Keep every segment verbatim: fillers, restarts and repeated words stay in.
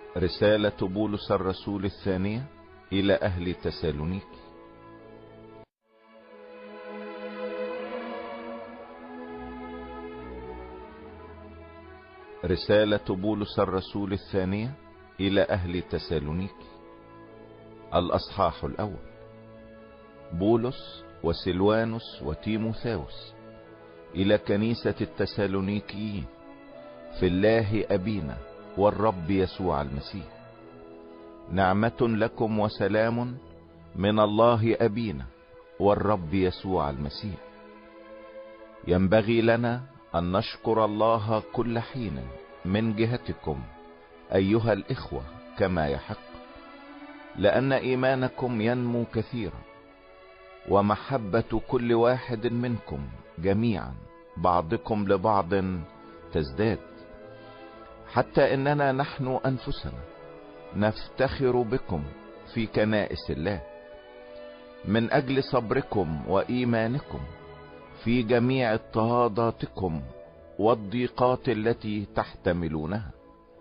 رسالة بولس الرسول الثانية إلى أهل تسالونيكي. رسالة بولس الرسول الثانية إلى أهل تسالونيكي. الأصحاح الأول. بولس وسلوانوس وتيموثاوس إلى كنيسة التسالونيكيين في الله أبينا والرب يسوع المسيح، نعمة لكم وسلام من الله أبينا والرب يسوع المسيح. ينبغي لنا أن نشكر الله كل حين من جهتكم أيها الإخوة كما يحق، لأن إيمانكم ينمو كثيرا، ومحبة كل واحد منكم جميعا بعضكم لبعض تزداد، حتى إننا نحن أنفسنا نفتخر بكم في كنائس الله من أجل صبركم وإيمانكم في جميع اضطهاداتكم والضيقات التي تحتملونها،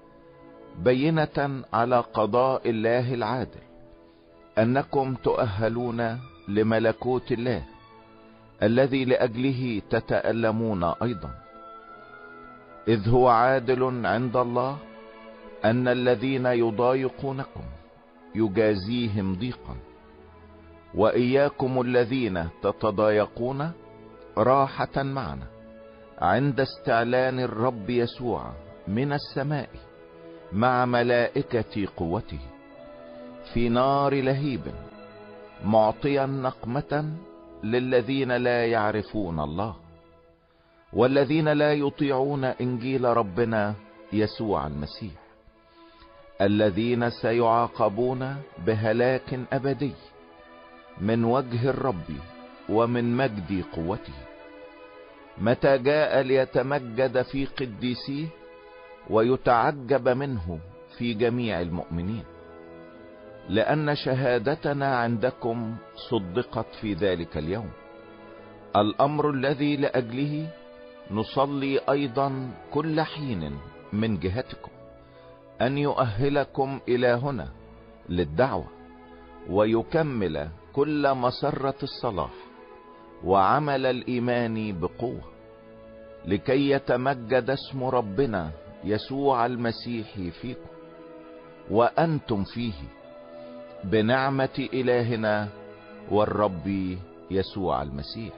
بينة على قضاء الله العادل أنكم تؤهلون لملكوت الله الذي لأجله تتألمون أيضا. إذ هو عادل عند الله أن الذين يضايقونكم يجازيهم ضيقا، وإياكم الذين تتضايقون راحة معنا عند استعلان الرب يسوع من السماء مع ملائكة قوته في نار لهيب، معطيا نقمة للذين لا يعرفون الله والذين لا يطيعون إنجيل ربنا يسوع المسيح، الذين سيعاقبون بهلاك أبدي من وجه الرب ومن مجد قوته، متى جاء ليتمجد في قديسيه ويتعجب منه في جميع المؤمنين، لأن شهادتنا عندكم صدقت في ذلك اليوم، الأمر الذي لأجله نصلي أيضا كل حين من جهتكم، أن يؤهلكم إلى هنا للدعوة، ويكمل كل مسرة الصلاح وعمل الإيمان بقوة، لكي يتمجد اسم ربنا يسوع المسيح فيكم وأنتم فيه، بنعمة إلهنا والرب يسوع المسيح.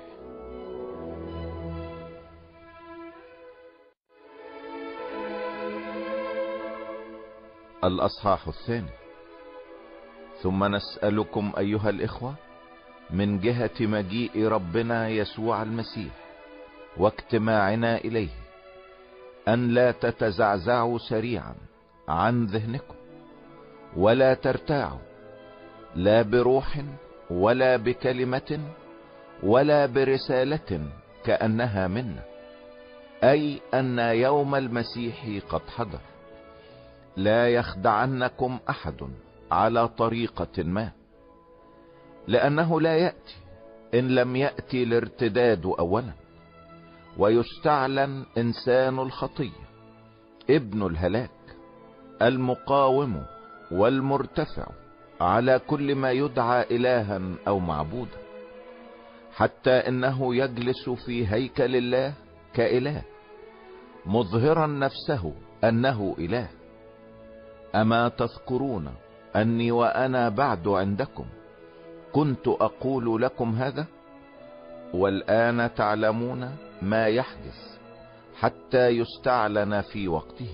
الأصحاح الثاني. ثم نسألكم أيها الإخوة من جهة مجيء ربنا يسوع المسيح واجتماعنا إليه، أن لا تتزعزعوا سريعا عن ذهنكم، ولا ترتاعوا، لا بروح ولا بكلمة ولا برسالة كأنها منا، أي أن يوم المسيح قد حضر. لا يخدعنكم أحد على طريقة ما، لأنه لا يأتي إن لم يأتي الارتداد أولا، ويستعلن إنسان الخطية ابن الهلاك المقاوم والمرتفع على كل ما يدعى إلها أو معبودا، حتى إنه يجلس في هيكل الله كإله، مظهرا نفسه أنه إله. أما تذكرون أني وأنا بعد عندكم كنت أقول لكم هذا؟ والآن تعلمون ما يحدث حتى يستعلن في وقته،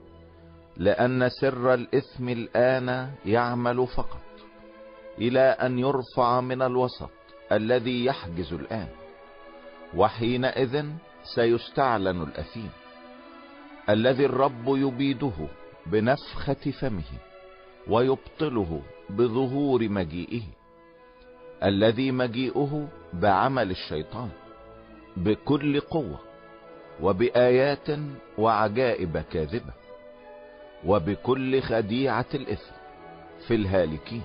لأن سر الإثم الآن يعمل فقط إلى أن يرفع من الوسط الذي يحجز الآن، وحينئذ سيستعلن الأثيم الذي الرب يبيده بنفخة فمه ويبطله بظهور مجيئه، الذي مجيئه بعمل الشيطان بكل قوة وبآيات وعجائب كاذبة وبكل خديعة الإثم في الهالكين،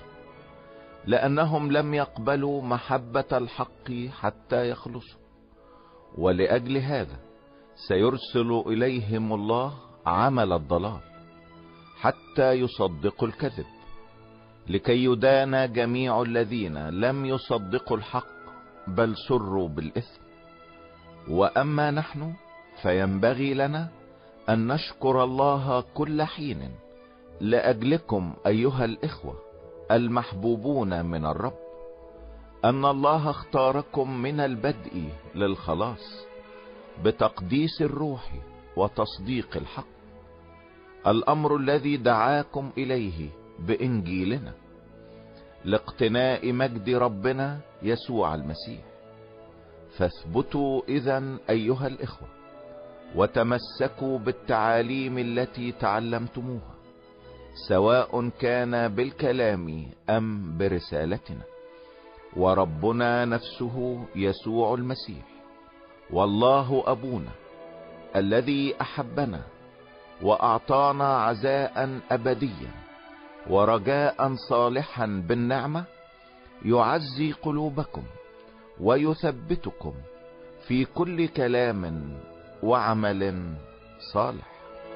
لأنهم لم يقبلوا محبة الحق حتى يخلصوا. ولأجل هذا سيرسل إليهم الله عمل الضلال، حتى يصدقوا الكذب، لكي يدان جميع الذين لم يصدقوا الحق بل سروا بالإثم. وأما نحن فينبغي لنا أن نشكر الله كل حين لأجلكم أيها الإخوة المحبوبون من الرب، أن الله اختاركم من البدء للخلاص بتقديس الروح وتصديق الحق، الأمر الذي دعاكم إليه بإنجيلنا، لاقتناء مجد ربنا يسوع المسيح. فاثبتوا إذن أيها الإخوة، وتمسكوا بالتعاليم التي تعلمتموها، سواء كان بالكلام أم برسالتنا. وربنا نفسه يسوع المسيح والله أبونا الذي أحبنا وأعطانا عزاء أبديا ورجاء صالحا بالنعمة، يعزي قلوبكم ويثبتكم في كل كلام وعمل صالح.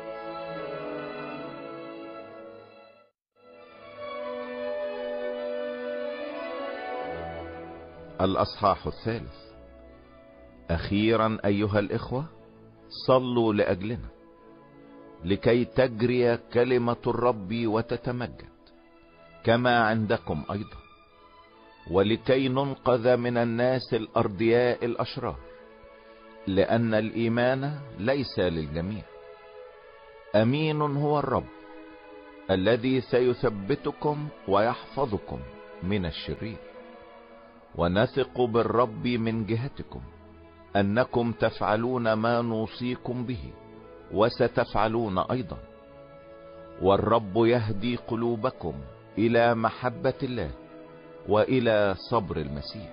الأصحاح الثالث. أخيرا أيها الإخوة، صلوا لأجلنا لكي تجري كلمة الرب وتتمجد كما عندكم أيضا، ولكي ننقذ من الناس الأرضياء الأشرار، لأن الإيمان ليس للجميع. أمين هو الرب الذي سيثبتكم ويحفظكم من الشرير. ونثق بالرب من جهتكم أنكم تفعلون ما نوصيكم به وستفعلون أيضا، والرب يهدي قلوبكم إلى محبة الله وإلى صبر المسيح.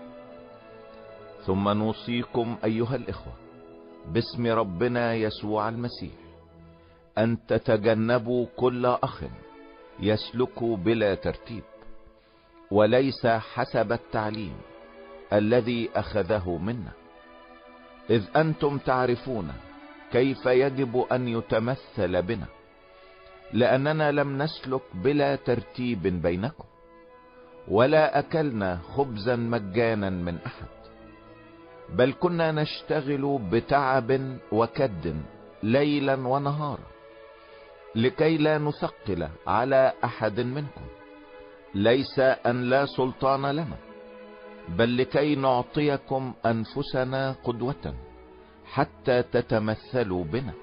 ثم نوصيكم أيها الإخوة باسم ربنا يسوع المسيح أن تتجنبوا كل أخ يسلك بلا ترتيب وليس حسب التعليم الذي أخذه منا، إذ أنتم تعرفون كيف يجب أن يتمثل بنا، لأننا لم نسلك بلا ترتيب بينكم، ولا أكلنا خبزا مجانا من أحد، بل كنا نشتغل بتعب وكد ليلا ونهارا، لكي لا نثقل على أحد منكم، ليس أن لا سلطان لنا، بل لكي نعطيكم أنفسنا قدوة حتى تتمثلوا بنا.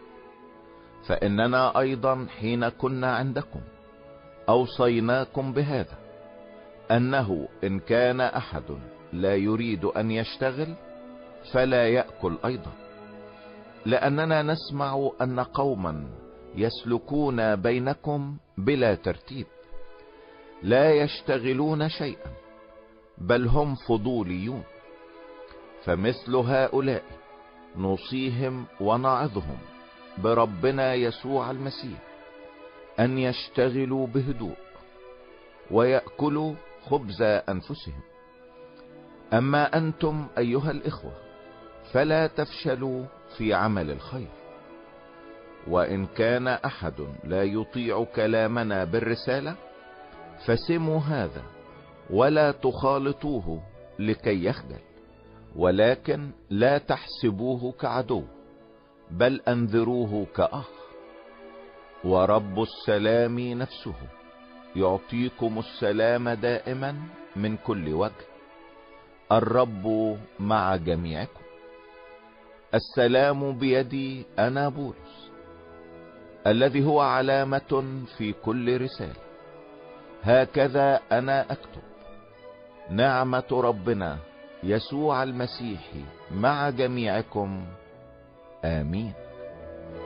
فإننا أيضا حين كنا عندكم أوصيناكم بهذا، أنه إن كان أحد لا يريد أن يشتغل فلا يأكل أيضا، لأننا نسمع أن قوما يسلكون بينكم بلا ترتيب، لا يشتغلون شيئا، بل هم فضوليون. فمثل هؤلاء نوصيهم ونعظهم بربنا يسوع المسيح أن يشتغلوا بهدوء ويأكلوا خبز أنفسهم. أما أنتم أيها الإخوة فلا تفشلوا في عمل الخير. وإن كان أحد لا يطيع كلامنا بالرسالة فسموا هذا ولا تخالطوه لكي يخجل، ولكن لا تحسبوه كعدو، بل أنذروه كأخ. ورب السلام نفسه يعطيكم السلام دائما من كل وجه. الرب مع جميعكم. السلام بيدي أنا بولس، الذي هو علامة في كل رسالة. هكذا أنا أكتب. نعمة ربنا يسوع المسيح مع جميعكم. آمين.